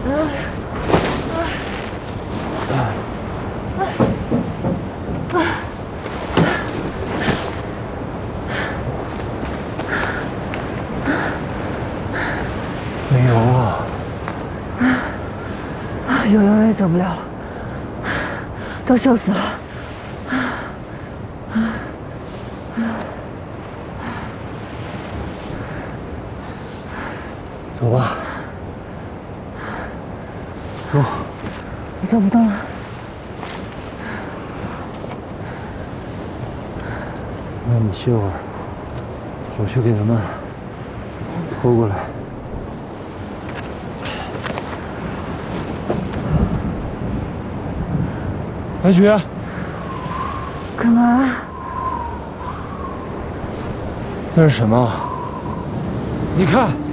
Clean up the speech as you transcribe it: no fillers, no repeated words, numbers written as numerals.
没油了， 有油也走不了了，都锈死了。 走吧，走。 我走不动了。 那你歇会儿，我去给他们拖过来。白雪， 干嘛？ 那是什么？你看。